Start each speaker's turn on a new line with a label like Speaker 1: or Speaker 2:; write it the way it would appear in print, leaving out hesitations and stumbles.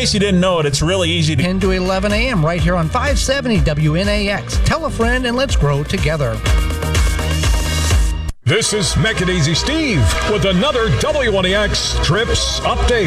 Speaker 1: case you didn't know it, it's really easy to
Speaker 2: 10 to 11 a.m. right here on 570 WNAX. Tell a friend and let's grow together.
Speaker 3: This is Mac and Easy Steve with another WNAX Trips Update.